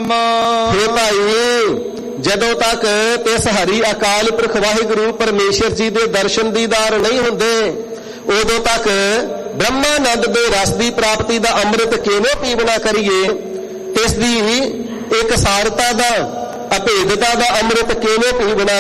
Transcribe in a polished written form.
ਨਾਮ। हे ਭਾਈ, ਜਦੋਂ ਤੱਕ ਇਸ ਹਰੀ ਅਕਾਲ ਪੁਰਖ ਵਾਹਿਗੁਰੂ ਪਰਮੇਸ਼ਰ ਜੀ ਦੇ ਦਰਸ਼ਨ ਦੀਦਾਰ ਨਹੀਂ ਹੁੰਦੇ, ਉਦੋਂ ਤੱਕ ਬ੍ਰਹਮਾਨੰਦ ਦੇ ਰਸ ਦੀ ਪ੍ਰਾਪਤੀ ਦਾ ਅੰਮ੍ਰਿਤ ਕਿਵੇਂ ਪੀਵਣਾ ਕਰੀਏ, ਇਸ ਦੀ ਇੱਕ ਸਾਰਤਾ ਦਾ, ਅਭੇਦਤਾ ਦਾ ਅੰਮ੍ਰਿਤ ਕਿਵੇਂ ਪੀਵਣਾ